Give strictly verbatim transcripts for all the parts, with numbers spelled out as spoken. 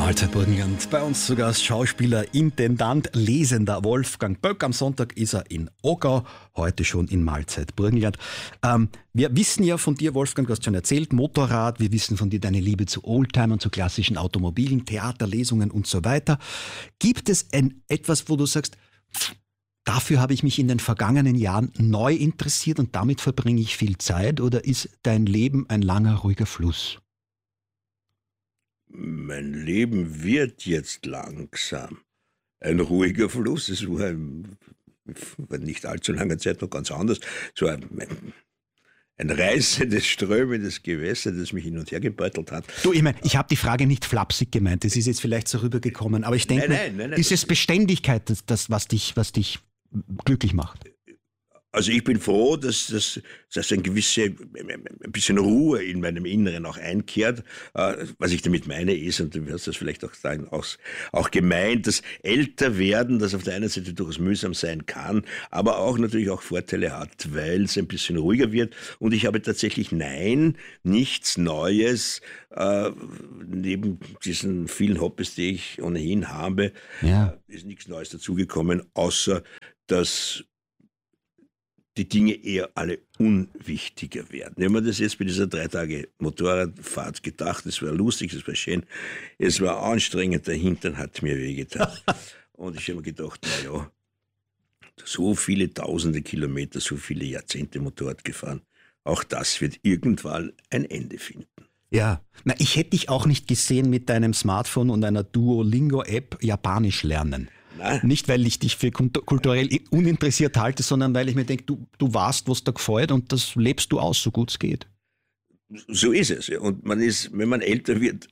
Mahlzeit Burgenland. Bei uns zu Gast Schauspieler, Intendant, Lesender Wolfgang Böck. Am Sonntag ist er in Ogau, heute schon in Mahlzeit Burgenland. Ähm, wir wissen ja von dir, Wolfgang, du hast schon erzählt, Motorrad, wir wissen von dir deine Liebe zu Oldtimern, zu klassischen Automobilen, Theater, Lesungen und so weiter. Gibt es ein, etwas, wo du sagst, dafür habe ich mich in den vergangenen Jahren neu interessiert und damit verbringe ich viel Zeit, oder ist dein Leben ein langer, ruhiger Fluss? Mein Leben wird jetzt langsam ein ruhiger Fluss. Es war, ein, war nicht allzu langer Zeit noch ganz anders. Es war ein, ein reißendes, strömendes Gewässer, das mich hin und her gebeutelt hat. Du, ich meine, ich habe die Frage nicht flapsig gemeint, das ist jetzt vielleicht so rübergekommen, aber ich denke, Nein, nein, nein, nein, ist es Beständigkeit, das, das, was dich, was dich glücklich macht? Also ich bin froh, dass, dass, dass ein gewisse, ein bisschen Ruhe in meinem Inneren auch einkehrt. Was ich damit meine ist, und du wirst das vielleicht auch sagen, auch, auch gemeint, dass Älterwerden, das auf der einen Seite durchaus mühsam sein kann, aber auch natürlich auch Vorteile hat, weil es ein bisschen ruhiger wird. Und ich habe tatsächlich, nein, nichts Neues, äh, neben diesen vielen Hobbys, die ich ohnehin habe, Ja. ist nichts Neues dazugekommen, außer dass die Dinge eher alle unwichtiger werden. Ich habe mir das jetzt bei dieser drei Tage Motorradfahrt gedacht, es war lustig, es war schön, es war anstrengend, der Hintern hat mir wehgetan. Und ich habe mir gedacht, naja, so viele tausende Kilometer, so viele Jahrzehnte Motorrad gefahren, auch das wird irgendwann ein Ende finden. Ja, na, ich hätte dich auch nicht gesehen mit deinem Smartphone und einer Duolingo-App Japanisch lernen. Nein. Nicht, weil ich dich für kulturell uninteressiert halte, sondern weil ich mir denke, du, du weißt, was dir gefällt und das lebst du aus, so gut es geht. So ist es. Und man ist, wenn man älter wird,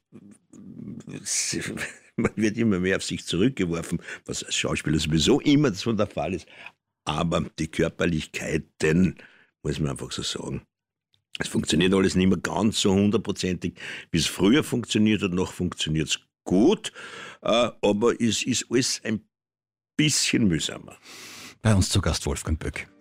man wird immer mehr auf sich zurückgeworfen, was als Schauspieler sowieso immer so der Fall ist. Aber die Körperlichkeiten, muss man einfach so sagen, es funktioniert alles nicht mehr ganz so hundertprozentig, wie es früher funktioniert hat. Noch funktioniert es gut, aber es ist alles ein bisschen mühsamer. Bei uns zu Gast Wolfgang Böck.